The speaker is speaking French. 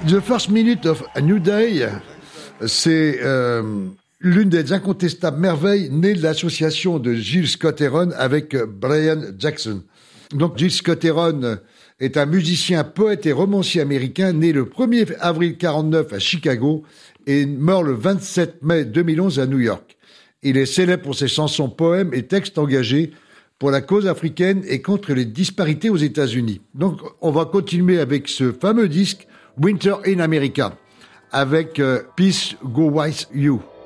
The First Minute of a New Day, c'est l'une des incontestables merveilles nées de l'association de Gil Scott-Heron avec Brian Jackson. Donc Gil Scott-Heron est un musicien, poète et romancier américain né le 1er avril 1949 à Chicago et mort le 27 mai 2011 à New York. Il est célèbre pour ses chansons, poèmes et textes engagés pour la cause africaine et contre les disparités aux États-Unis. Donc, on va continuer avec ce fameux disque Winter in America, avec Peace Go With You.